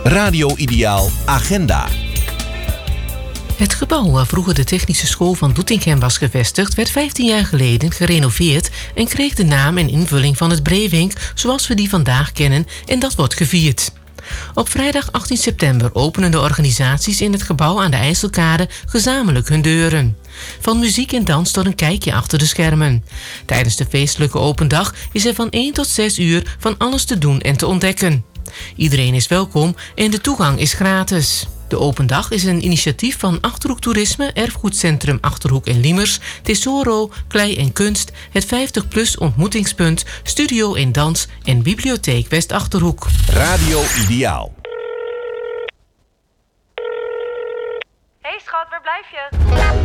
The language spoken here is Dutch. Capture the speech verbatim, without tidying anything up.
Radio Ideaal Agenda. Het gebouw waar vroeger de technische school van Doetinchem was gevestigd werd vijftien jaar geleden gerenoveerd en kreeg de naam en invulling van het Breewink zoals we die vandaag kennen, en dat wordt gevierd. Op vrijdag achttien september openen de organisaties in het gebouw aan de IJsselkade gezamenlijk hun deuren. Van muziek en dans tot een kijkje achter de schermen. Tijdens de feestelijke open dag is er van één tot zes uur van alles te doen en te ontdekken. Iedereen is welkom en de toegang is gratis. De open dag is een initiatief van Achterhoek Toerisme, Erfgoedcentrum Achterhoek en Liemers, Tesoro, Klei en Kunst, het vijftig plus ontmoetingspunt, Studio en Dans en Bibliotheek West-Achterhoek. Radio Ideaal. Hey schat, waar blijf je?